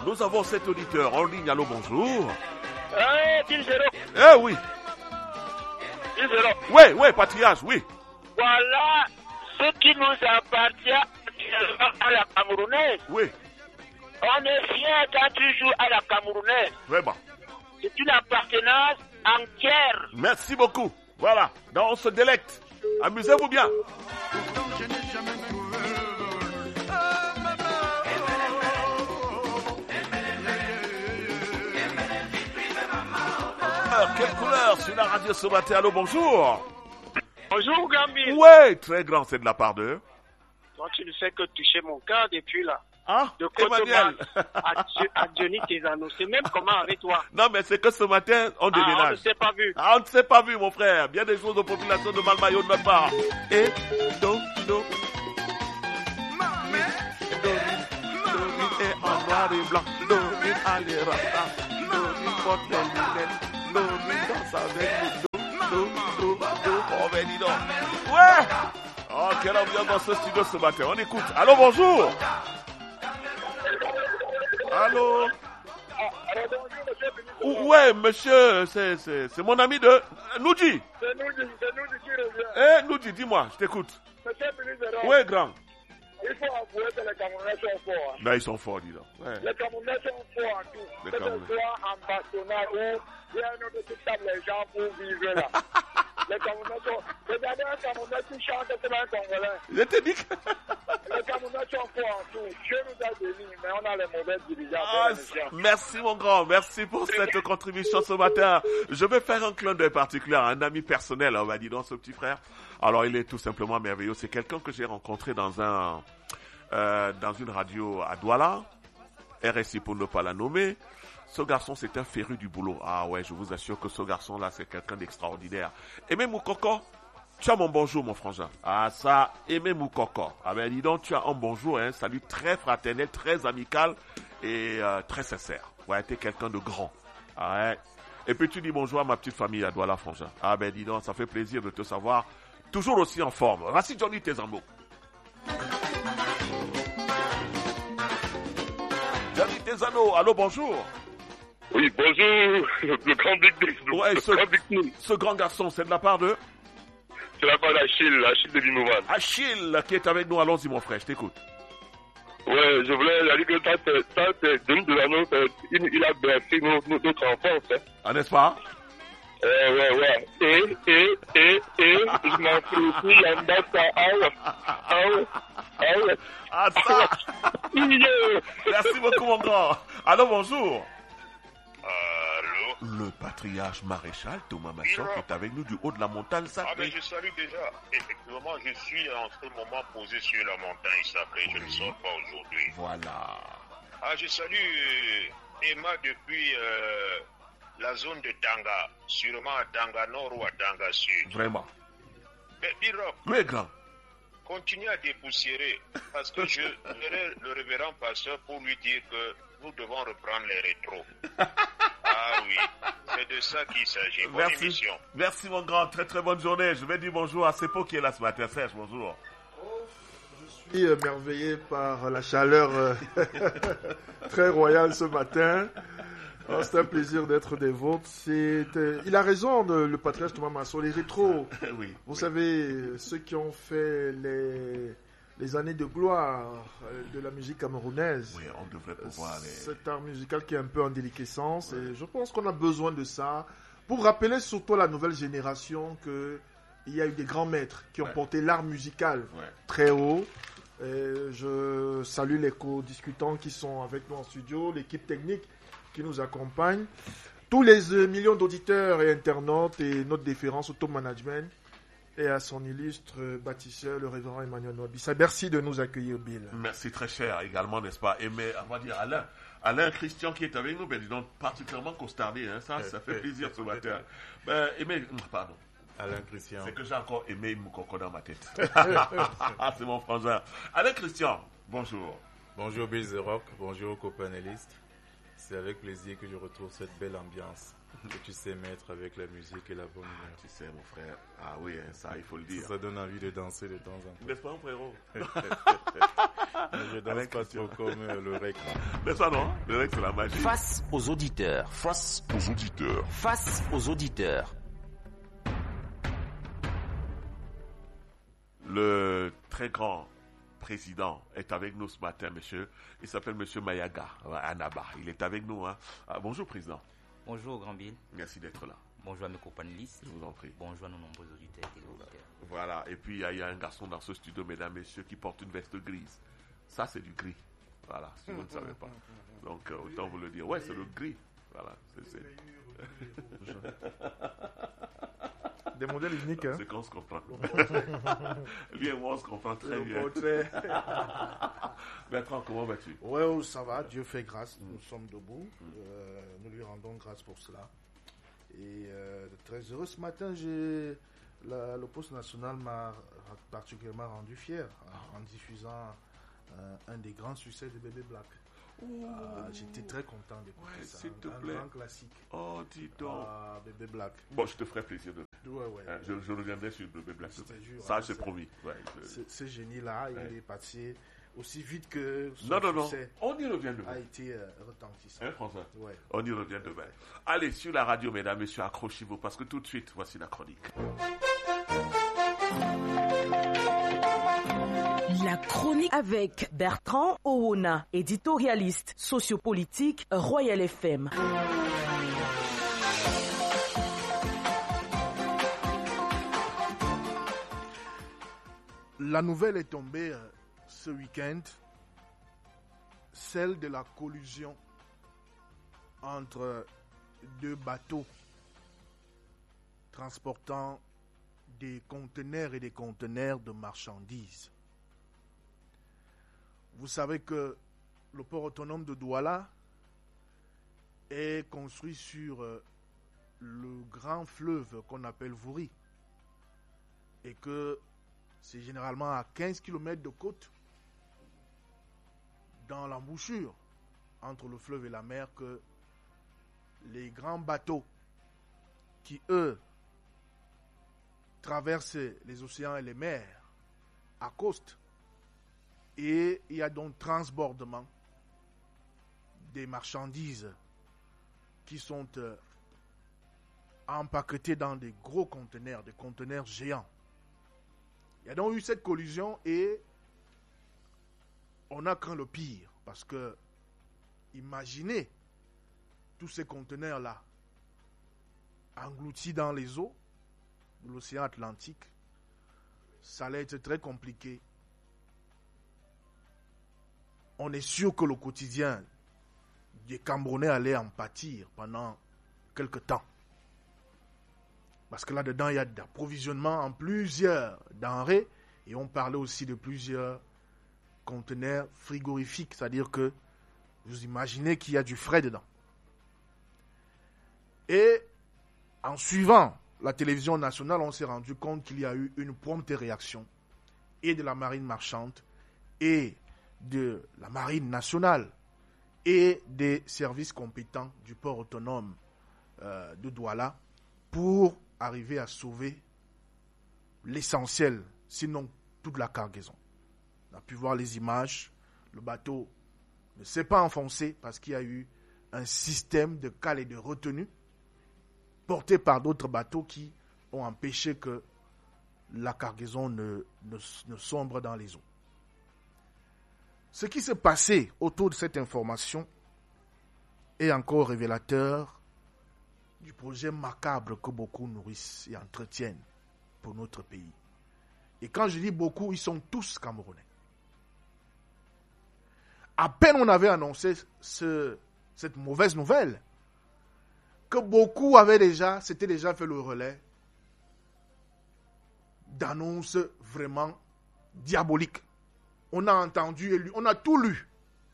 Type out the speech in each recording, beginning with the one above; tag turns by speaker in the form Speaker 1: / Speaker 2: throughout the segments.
Speaker 1: nous avons cet auditeur en ligne. Allô, bonjour.
Speaker 2: 10-0.
Speaker 1: Eh oui.
Speaker 2: 10-0.
Speaker 1: Oui, Patriage, oui.
Speaker 2: Voilà ce qui nous appartient actuellement à la Camerounaise.
Speaker 1: Oui.
Speaker 2: On est fiers quand tu joues à la Camerounaise.
Speaker 1: Vraiment.
Speaker 2: C'est une appartenance entière.
Speaker 1: Merci beaucoup. Voilà, donc on se délecte. Amusez-vous bien. Quelle couleur sur la radio ce matin? Allô, bonjour.
Speaker 2: Bonjour Gambi.
Speaker 1: Ouais, très grand, c'est de la part d'eux.
Speaker 2: Donc tu ne fais que toucher mon cœur depuis là.
Speaker 1: Ah,
Speaker 2: De
Speaker 1: Emmanuel.
Speaker 2: à Johnny Tezano. C'est même comment avec toi?
Speaker 1: Non, mais c'est que ce matin, on
Speaker 2: On
Speaker 1: déménage.
Speaker 2: ne s'est pas vu.
Speaker 1: Ah, on ne s'est pas vu, mon frère. Bien des choses de population de Malmayo de notre part. Et, do, et en noir et blanc. Dorine a les ratas. Dorine porte les lunettes. Dorine danse avec nous. Oh, ben dis donc. Ouais. Oh, quelle ambiance dans ce studio ce matin. On écoute. Allô, bonjour. Allô. Ouais, monsieur, c'est mon ami de Noudji.
Speaker 2: C'est nous qui revient.
Speaker 1: Eh, Noudji, dis-moi, je t'écoute.
Speaker 2: Monsieur le ministre,
Speaker 1: Ouais, grand.
Speaker 2: il faut avouer que les Camerounais sont forts.
Speaker 1: Ben, ils sont forts, dis donc. Ouais.
Speaker 2: Les Camerounais sont forts en tout.
Speaker 1: Les
Speaker 2: Que ce
Speaker 1: Camerounais.
Speaker 2: soit en bastonnage ou il y a une autre qui tape les gens pour vivre là. Les Camerounais sont... Regardez un Camerounais qui chante comme un Congolais.
Speaker 1: Je te dis que...
Speaker 2: Les Camerounais sont forts en tout. Dieu nous a bénis, mais on a les mauvais dirigeants.
Speaker 1: Ah, merci, mon grand. Merci pour cette contribution ce matin. Je vais faire un clin d'œil particulier à un ami personnel, on va dire, dans ce petit frère. Alors, il est tout simplement merveilleux. C'est quelqu'un que j'ai rencontré dans une radio à Douala, RSI pour ne pas la nommer. Ce garçon, c'est un féru du boulot. Ah ouais, je vous assure que ce garçon-là, c'est quelqu'un d'extraordinaire. Aimé Moukoko, tu as mon bonjour, mon frangin. Ah ça, Aimé Moukoko. Ah ben dis donc, tu as un bonjour, un salut très fraternel, très amical et très sincère. Ouais, t'es quelqu'un de grand. Ah ouais. Et puis tu dis bonjour à ma petite famille à Douala, frangin. Ah ben dis donc, ça fait plaisir de te savoir toujours aussi en forme. Voici Johnny Tezano. Johnny Tezano, allô, bonjour.
Speaker 3: Oui, bonjour, le grand Big Dick.
Speaker 1: Ouais,
Speaker 3: grand Big Dick.
Speaker 1: ce grand garçon, c'est de la part de
Speaker 3: C'est la part d'Achille de Bimouman.
Speaker 1: Achille qui est avec nous. Allons-y, mon frère, je t'écoute.
Speaker 3: Ouais, je voulais dire que ça, c'est Denis Delano, il a bercé notre enfance. Hein.
Speaker 1: Ah, n'est-ce pas?
Speaker 3: Ouais. Et, je m'en fous aussi, l'ambassade,
Speaker 1: Ah, ça. Merci beaucoup, mon grand. Allô, bonjour.
Speaker 3: Allô?
Speaker 1: Le patriarche maréchal Thomas Masson qui est avec nous du haut de la montagne sacrée.
Speaker 3: Ah, mais je salue déjà. Effectivement, je suis en ce moment posé sur la montagne sacrée. Je ne sors pas aujourd'hui.
Speaker 1: Voilà.
Speaker 3: Ah, je salue Emma depuis la zone de Tanga, sûrement à Tanga Nord ou à Tanga Sud.
Speaker 1: Vraiment.
Speaker 3: Mais Biro,
Speaker 1: Oui, grand.
Speaker 3: continue à dépoussiérer parce que je verrai le révérend pasteur pour lui dire que nous devons reprendre les rétros. Ah oui, c'est de ça qu'il s'agit. Bonne émission.
Speaker 1: Merci, mon grand. Très, très bonne journée. Je vais dire bonjour à Sepo qui est là ce matin. Serge, bonjour.
Speaker 4: Je suis émerveillé par la chaleur très royale ce matin. Oh, c'est un plaisir d'être des vôtres. Il a raison, le patriarche Thomas Masson, les rétros.
Speaker 1: Oui.
Speaker 4: Vous savez, ceux qui ont fait les années de gloire de la musique camerounaise.
Speaker 1: Oui, on devrait pouvoir aller.
Speaker 4: Cet art musical qui est un peu en déliquescence. Et je pense qu'on a besoin de ça pour rappeler surtout à la nouvelle génération qu'il y a eu des grands maîtres qui ont porté l'art musical très haut. Et je salue les co-discutants qui sont avec nous en studio, l'équipe technique qui nous accompagne, tous les millions d'auditeurs et internautes et notre déférence au top management et à son illustre bâtisseur, le révérend Emmanuel Nwabisa. Merci de nous accueillir, Bill.
Speaker 1: Merci très cher également, n'est-ce pas? Et mais, on va dire Alain Christian qui est avec nous, ben dis donc, particulièrement costardé, hein, ça fait plaisir ce matin. Ben, pardon.
Speaker 5: Alain Christian.
Speaker 1: C'est que j'ai encore aimé Moukoko dans ma tête. C'est mon frangin. Alain Christian, bonjour.
Speaker 5: Bonjour Bill The Rock, bonjour co-panélistes. C'est avec plaisir que je retrouve cette belle ambiance que tu sais mettre avec la musique et la bonne humeur.
Speaker 1: Tu sais, mon frère. Ah oui, hein, ça, il faut le dire.
Speaker 5: Ça donne envie de danser de temps en temps.
Speaker 1: N'est-ce pas, mon frérot?
Speaker 5: Je danse pas trop comme le rec.
Speaker 1: N'est-ce pas, non? Le rec, c'est la magie.
Speaker 6: Face aux auditeurs. Face aux auditeurs. Face aux auditeurs.
Speaker 1: Le très grand président est avec nous ce matin, monsieur. Il s'appelle monsieur Mayaga Anaba. Il est avec nous. Hein. Ah, bonjour, président.
Speaker 7: Bonjour, Grand Bill.
Speaker 1: Merci d'être là.
Speaker 7: Bonjour à mes companélistes.
Speaker 1: Je vous en prie.
Speaker 7: Bonjour à nos nombreux auditeurs et téléauditeurs.
Speaker 1: Voilà. Et puis, il y a un garçon dans ce studio, mesdames, messieurs, qui porte une veste grise. Ça, c'est du gris. Voilà, si vous ne savez pas. Donc, autant vous le dire. Ouais, c'est le gris. Voilà.
Speaker 4: Des modèles uniques, hein.
Speaker 1: C'est qu'on se comprend. Lui et moi, on se comprend très bien. Bertrand, comment vas-tu?
Speaker 8: Ouais, ça va, Dieu fait grâce, nous sommes debout, nous lui rendons grâce pour cela. Et très heureux, ce matin, le poste national m'a particulièrement rendu fier en diffusant un des grands succès de Bébé Black. J'étais très content d'écouter ça.
Speaker 1: S'il te plaît.
Speaker 8: Un grand classique.
Speaker 1: Oh, dis donc.
Speaker 8: Bébé Black.
Speaker 1: Bon, je te ferai plaisir de.
Speaker 8: Ouais.
Speaker 1: Je reviendrai sur Bébé Black.
Speaker 8: Jure,
Speaker 1: ça, j'ai promis. Ouais,
Speaker 8: ce génie-là, il est passé aussi vite que
Speaker 1: son succès. On y revient demain.
Speaker 8: A été retentissant.
Speaker 1: Hein, François?
Speaker 8: Ouais.
Speaker 1: On y revient demain. Allez, sur la radio, mesdames, messieurs, accrochez-vous parce que tout de suite, voici la chronique.
Speaker 9: La chronique avec Bertrand Owona, éditorialiste sociopolitique, Royal FM.
Speaker 8: La nouvelle est tombée ce week-end, celle de la collusion entre deux bateaux transportant des conteneurs et des conteneurs de marchandises. Vous savez que le port autonome de Douala est construit sur le grand fleuve qu'on appelle Vouri et que c'est généralement à 15 km de côte dans l'embouchure entre le fleuve et la mer que les grands bateaux qui, eux, traversent les océans et les mers accostent. Et il y a donc transbordement des marchandises qui sont empaquetées dans des gros conteneurs, des conteneurs géants. Il y a donc eu cette collision et on a craint le pire parce que imaginez tous ces conteneurs-là engloutis dans les eaux de l'océan Atlantique, ça allait être très compliqué. On est sûr que le quotidien des Camerounais allait en pâtir pendant quelque temps. Parce que là-dedans, il y a d'approvisionnement en plusieurs denrées et on parlait aussi de plusieurs conteneurs frigorifiques, c'est-à-dire que vous imaginez qu'il y a du frais dedans. Et en suivant la télévision nationale, on s'est rendu compte qu'il y a eu une prompte réaction et de la marine marchande et de la marine nationale et des services compétents du port autonome de Douala pour arriver à sauver l'essentiel, sinon toute la cargaison. On a pu voir les images, le bateau ne s'est pas enfoncé parce qu'il y a eu un système de cale et de retenue porté par d'autres bateaux qui ont empêché que la cargaison ne sombre dans les eaux. Ce qui s'est passé autour de cette information est encore révélateur du projet macabre que beaucoup nourrissent et entretiennent pour notre pays. Et quand je dis beaucoup, ils sont tous Camerounais. À peine on avait annoncé cette mauvaise nouvelle, que beaucoup s'étaient déjà fait le relais d'annonces vraiment diaboliques. On a entendu et lu, on a tout lu.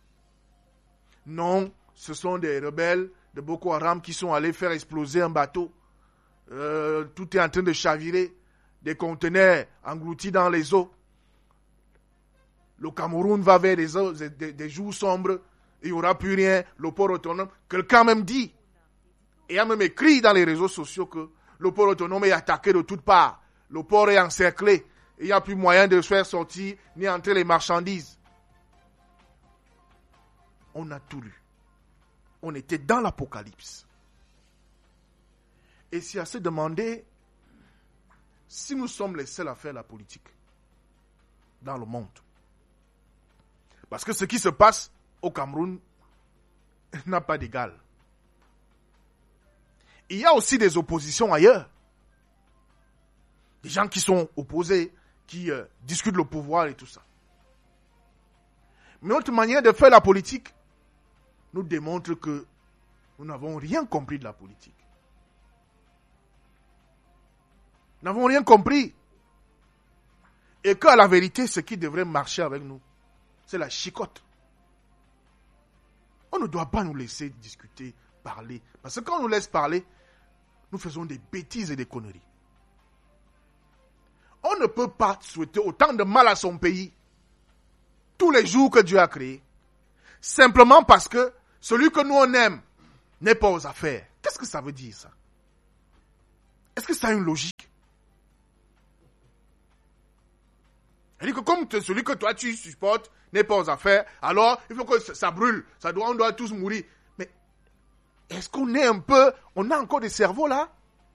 Speaker 8: Non, ce sont des rebelles de Boko Haram qui sont allés faire exploser un bateau. Tout est en train de chavirer. Des conteneurs engloutis dans les eaux. Le Cameroun va vers des jours sombres. il n'y aura plus rien, le port autonome. Quelqu'un même dit, et a même écrit dans les réseaux sociaux que le port autonome est attaqué de toutes parts. Le port est encerclé. Il n'y a plus moyen de faire sortir ni entrer les marchandises. On a tout lu. On était dans l'apocalypse. Et c'est à se demander si nous sommes les seuls à faire la politique dans le monde. Parce que ce qui se passe au Cameroun n'a pas d'égal. Il y a aussi des oppositions ailleurs. Des gens qui sont opposés, qui discutent le pouvoir et tout ça. Mais notre manière de faire la politique nous démontre que nous n'avons rien compris de la politique. Nous n'avons rien compris. Et qu'à la vérité, ce qui devrait marcher avec nous, c'est la chicotte. On ne doit pas nous laisser discuter, parler. Parce que quand on nous laisse parler, nous faisons des bêtises et des conneries. On ne peut pas souhaiter autant de mal à son pays tous les jours que Dieu a créé, simplement parce que celui que nous on aime n'est pas aux affaires. Qu'est-ce que ça veut dire ça? Est-ce que ça a une logique? Elle dit que comme celui que toi tu supportes n'est pas aux affaires, alors il faut que ça brûle, on doit tous mourir. Mais est-ce qu'on est un peu, on a encore des cerveaux là?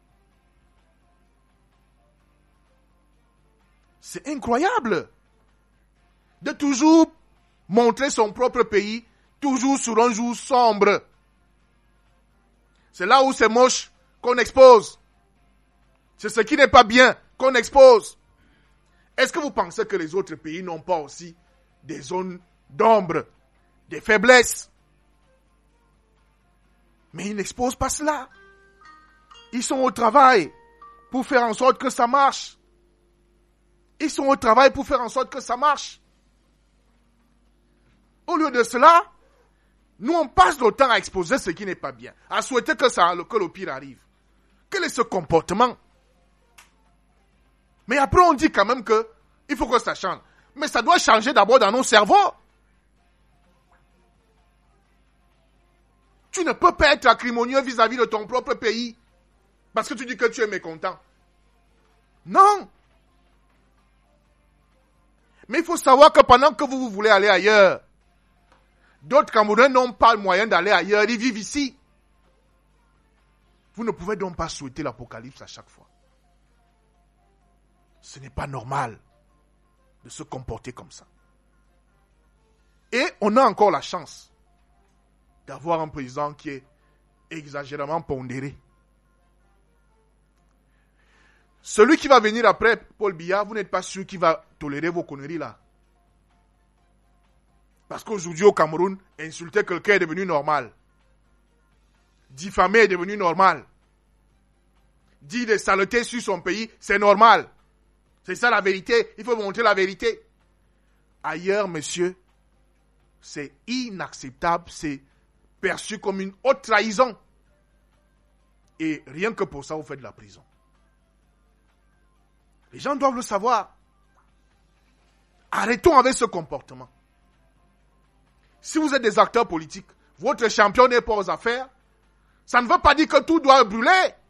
Speaker 8: C'est incroyable de toujours montrer son propre pays, toujours sur un jour sombre. C'est là où c'est moche qu'on expose. C'est ce qui n'est pas bien qu'on expose. Est-ce que vous pensez que les autres pays n'ont pas aussi des zones d'ombre, des faiblesses? Mais ils n'exposent pas cela. Ils sont au travail pour faire en sorte que ça marche. Ils sont au travail pour faire en sorte que ça marche. Au lieu de cela, nous on passe le temps à exposer ce qui n'est pas bien, à souhaiter que le pire arrive. Quel est ce comportement? Mais après on dit quand même que il faut que ça change. Mais ça doit changer d'abord dans nos cerveaux. Tu ne peux pas être acrimonieux vis-à-vis de ton propre pays parce que tu dis que tu es mécontent. Non. Mais il faut savoir que pendant que vous voulez aller ailleurs, d'autres Camerounais n'ont pas le moyen d'aller ailleurs, ils vivent ici. Vous ne pouvez donc pas souhaiter l'apocalypse à chaque fois. Ce n'est pas normal de se comporter comme ça. Et on a encore la chance d'avoir un président qui est exagérément pondéré. Celui qui va venir après Paul Biya, vous n'êtes pas sûr qu'il va tolérer vos conneries là. Parce qu'aujourd'hui au Cameroun, insulter quelqu'un est devenu normal. Diffamer est devenu normal. Dire des saletés sur son pays, c'est normal. C'est ça la vérité. Il faut montrer la vérité. Ailleurs, monsieur, c'est inacceptable. C'est perçu comme une haute trahison. Et rien que pour ça, vous faites de la prison. Les gens doivent le savoir. Arrêtons avec ce comportement. Si vous êtes des acteurs politiques, votre champion n'est pas aux affaires, ça ne veut pas dire que tout doit brûler.